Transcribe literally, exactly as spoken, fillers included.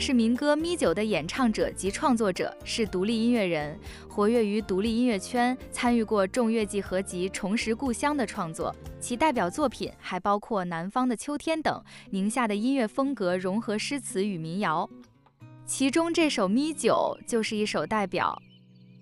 是民歌《咪酒》的演唱者及创作者，是独立音乐人，活跃于独立音乐圈，参与过众乐季合集《重拾故乡》的创作。其代表作品还包括《南方的秋天》等，宁夏的音乐风格融合诗词与民谣。其中这首《咪酒》就是一首代表。